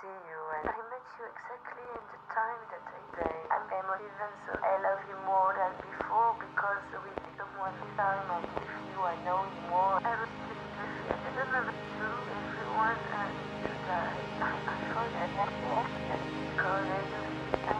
see you, and I met you exactly in the time that I say. I'm emotive, so I love you more than before because with someone time I'm with you, I know you more. Everything is I don't know to everyone to die. I forget that because I do.